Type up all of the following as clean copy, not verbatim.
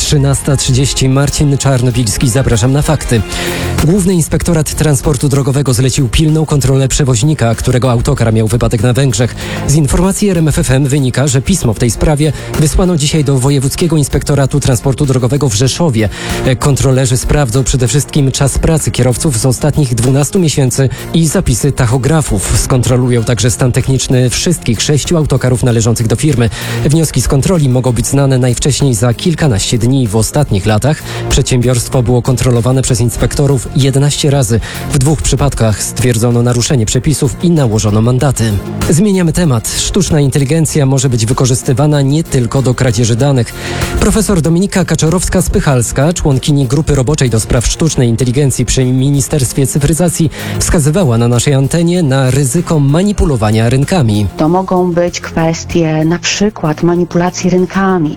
13:30. Marcin Czarnobilski, zapraszam na fakty. Główny Inspektorat Transportu Drogowego zlecił pilną kontrolę przewoźnika, którego autokar miał wypadek na Węgrzech. Z informacji RMF FM wynika, że pismo w tej sprawie wysłano dzisiaj do Wojewódzkiego Inspektoratu Transportu Drogowego w Rzeszowie. Kontrolerzy sprawdzą przede wszystkim czas pracy kierowców z ostatnich 12 miesięcy i zapisy tachografów. Skontrolują także stan techniczny wszystkich 6 autokarów należących do firmy. Wnioski z kontroli mogą być znane najwcześniej za kilkanaście dni. W ostatnich latach przedsiębiorstwo było kontrolowane przez inspektorów 11 razy. W 2 przypadkach stwierdzono naruszenie przepisów i nałożono mandaty. Zmieniamy temat. Sztuczna inteligencja może być wykorzystywana nie tylko do kradzieży danych. Profesor Dominika Kaczorowska-Spychalska, członkini grupy roboczej do spraw sztucznej inteligencji przy Ministerstwie Cyfryzacji, wskazywała na naszej antenie na ryzyko manipulowania rynkami. To mogą być kwestie na przykład manipulacji rynkami,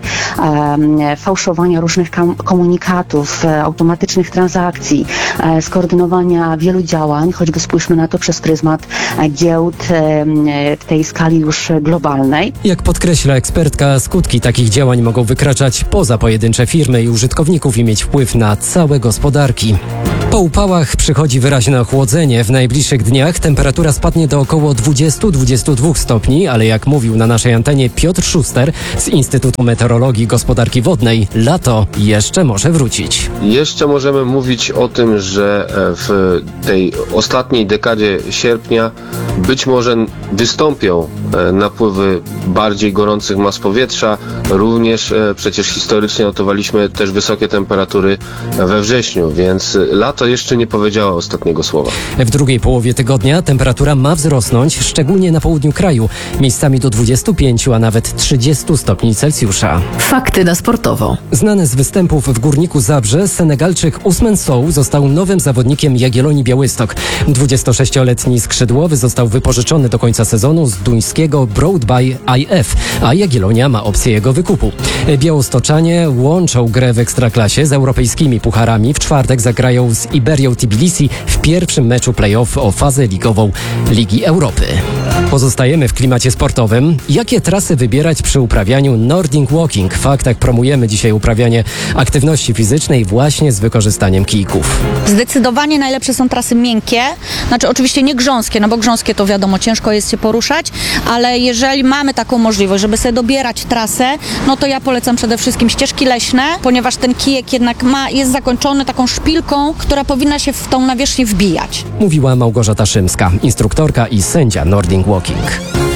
fałszowania różnych komunikatów, automatycznych transakcji, skoordynowania wielu działań, choćby spójrzmy na to przez pryzmat giełd w tej skali już globalnej. Jak podkreśla ekspertka, skutki takich działań mogą wykraczać poza pojedyncze firmy i użytkowników i mieć wpływ na całe gospodarki. Po upałach przychodzi wyraźne ochłodzenie. W najbliższych dniach temperatura spadnie do około 20-22 stopni, ale jak mówił na naszej antenie Piotr Szuster z Instytutu Meteorologii i Gospodarki Wodnej, lato jeszcze może wrócić. Jeszcze możemy mówić o tym, że w tej ostatniej dekadzie sierpnia być może wystąpią napływy bardziej gorących mas powietrza. Również przecież historycznie notowaliśmy też wysokie temperatury we wrześniu, więc lato jeszcze nie powiedziało ostatniego słowa. W drugiej połowie tygodnia temperatura ma wzrosnąć, szczególnie na południu kraju, miejscami do 25, a nawet 30 stopni Celsjusza. Fakty na sportowo. Znany z występów w Górniku Zabrze, Senegalczyk Ousmane Sow został nowym zawodnikiem Jagiellonii Białystok. 26-letni skrzydłowy został wypożyczony do końca sezonu z duńskiego Broadby IF, a Jagiellonia ma opcję jego wykupu. Białostoczanie łączą grę w Ekstraklasie z europejskimi pucharami. W czwartek zagrają z Iberią Tbilisi w pierwszym meczu play-off o fazę ligową Ligi Europy. Pozostajemy w klimacie sportowym. Jakie trasy wybierać przy uprawianiu Nordic Walking? W faktach promujemy dzisiaj uprawianie aktywności fizycznej właśnie z wykorzystaniem kijków. Zdecydowanie najlepsze są trasy miękkie, znaczy oczywiście nie grząskie, no bo grząskie to wiadomo, ciężko jest się poruszać, ale jeżeli mamy taką możliwość, żeby sobie dobierać trasę, no to ja polecam przede wszystkim ścieżki leśne, ponieważ ten kijek jednak jest zakończony taką szpilką, która powinna się w tą nawierzchnię wbijać. Mówiła Małgorzata Szymska, instruktorka i sędzia Nordic Walking.